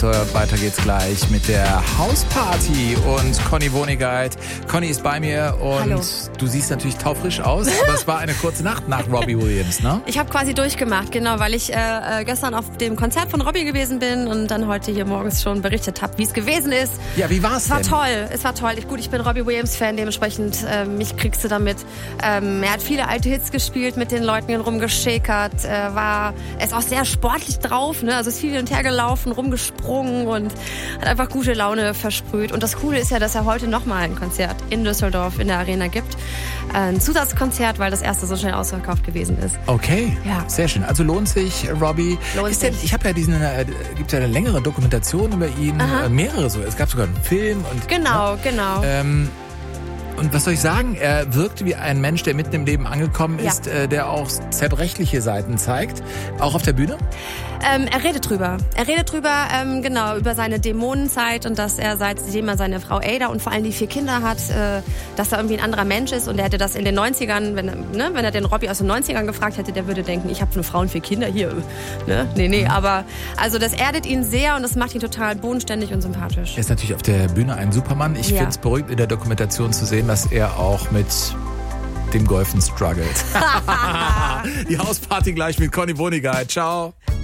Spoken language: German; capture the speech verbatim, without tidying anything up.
Weiter geht's gleich mit der Hausparty und Conny Wonigkeit. Conny ist bei mir und Hallo. Du siehst natürlich taufrisch aus, aber es war eine kurze Nacht nach Robbie Williams, ne? Ich habe quasi durchgemacht, genau, weil ich äh, gestern auf dem Konzert von Robbie gewesen bin und dann heute hier morgens schon berichtet habe, wie es gewesen ist. Ja, wie war's Es war denn? toll, es war toll. Ich, gut, ich bin Robbie Williams-Fan, dementsprechend äh, mich kriegst du damit. Ähm, er hat viele alte Hits gespielt, mit den Leuten rumgeschäkert, äh, war, er ist auch sehr sportlich drauf, ne? Also ist viel hin und her gelaufen, rumgesprungen und hat einfach gute Laune versprüht. Und das Coole ist ja, dass er heute nochmal ein Konzert in Düsseldorf in der Arena gibt. Ein Zusatzkonzert, weil das erste so schnell ausverkauft gewesen ist. Okay, Ja. Sehr schön. Also lohnt sich, Robbie. Lohnt ist denn, sich. ich habe ja diesen, äh, gibt ja eine längere Dokumentation über ihn, äh, mehrere so. Es gab sogar einen Film und Genau, genau. Ähm, und was soll ich sagen? Er wirkte wie ein Mensch, der mitten im Leben angekommen Ja. ist, äh, der auch zerbrechliche Seiten zeigt. Auch auf der Bühne? Ähm, er redet drüber. Er redet drüber, ähm, genau, über seine Dämonenzeit und dass er seitdem er seine Frau Ada und vor allem die vier Kinder hat, äh, dass er irgendwie ein anderer Mensch ist und er hätte das in den neunzigern, wenn, ne, wenn er den Robbie aus den neunzigern gefragt hätte, der würde denken, ich habe eine Frau und vier Kinder hier. Ne? Nee, nee, aber also das erdet ihn sehr und das macht ihn total bodenständig und sympathisch. Er ist natürlich auf der Bühne ein Supermann. Ich Ja. finde es beruhigend in der Dokumentation zu sehen, dass er auch mit dem Golfen struggelt. Die Hausparty gleich mit Conny Wonigkeit. Ciao.